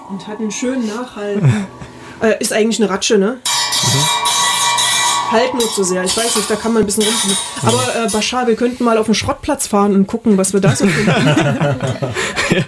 Und hat einen schönen Nachhall. Ist eigentlich eine Ratsche, ne? Halt nur zu sehr. Ich weiß nicht, da kann man ein bisschen rumziehen. Aber Bashar, wir könnten mal auf den Schrottplatz fahren und gucken, was wir da so finden. Ja.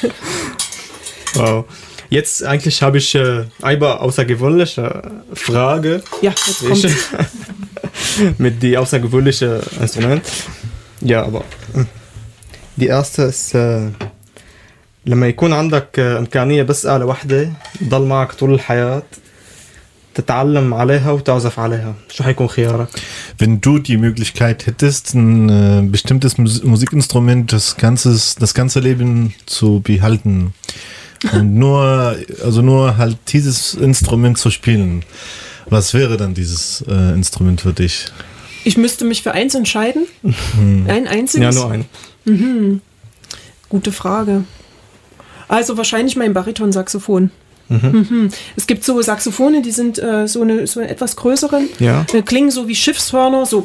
Wow. Jetzt eigentlich habe ich eine außergewöhnliche Frage. Ja, jetzt kommt mit die außergewöhnliche Instrument. Ja, aber die erste ist لما يكون عندك إمكانية بس آلة واحدة تضل معك طول الحياة تتعلم عليها وتعزف عليها شو حيكون خيارك؟ Wenn du die Möglichkeit hättest, ein bestimmtes Musikinstrument das ganze Leben zu behalten und nur halt dieses Instrument zu spielen, was wäre dann dieses Instrument für dich? Ich müsste mich für eins entscheiden. Ein einziges? Ja, nur ein. Gute Frage. Also wahrscheinlich mein Baritonsaxophon. Es gibt so Saxophone, die sind so eine etwas größeren, Ja. Klingen so wie Schiffshörner, so.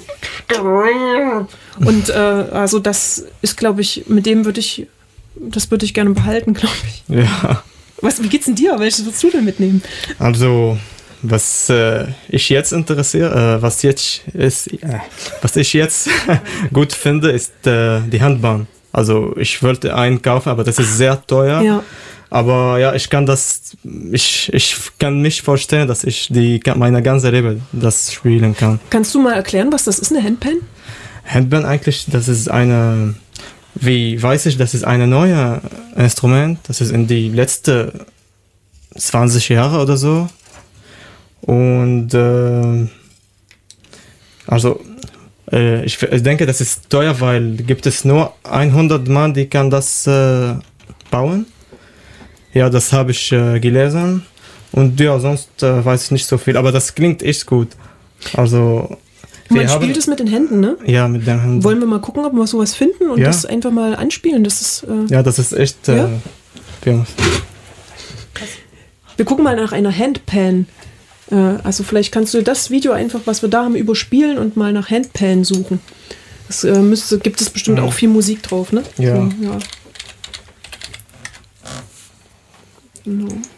Und also das ist, glaube ich, mit dem würde ich gerne behalten, glaube ich. Ja. Wie geht's denn dir? Welches würdest du denn mitnehmen? Also, was ich jetzt interessiere, was ich jetzt gut finde, ist die Handbahn. Also, ich wollte einen kaufen, aber das ist sehr teuer. Ja. Aber ja, ich kann mich vorstellen, dass ich meine ganze Leben das spielen kann. Kannst du mal erklären, was das ist, eine Handpan? Handband eigentlich, das ist das ist ein neues Instrument. Das ist in die letzten 20 Jahre oder so. Und ich denke, das ist teuer, weil gibt es nur 100 Mann, die kann das bauen. Ja, das habe ich gelesen. Und ja, sonst weiß ich nicht so viel. Aber das klingt echt gut. Also Man spielt es mit den Händen, ne? Ja, mit den Händen. Wollen wir mal gucken, ob wir sowas finden und das einfach mal anspielen? Das ist, das ist echt... Ja? Wir gucken mal nach einer Handpan. Also vielleicht kannst du das Video einfach, was wir da haben, überspielen und mal nach Handpan suchen. Das gibt es bestimmt auch viel Musik drauf, ne? Ja. So, ja. Genau.